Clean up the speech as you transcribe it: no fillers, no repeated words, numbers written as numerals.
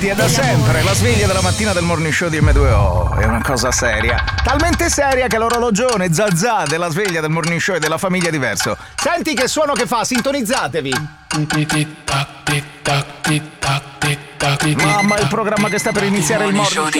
È da sempre la sveglia della mattina del morning show di M2O è una cosa seria, talmente seria che l'orologione zazà della sveglia del morning show è della famiglia Diverso. Senti che suono che fa, sintonizzatevi. Mamma, il programma che sta per iniziare il morning show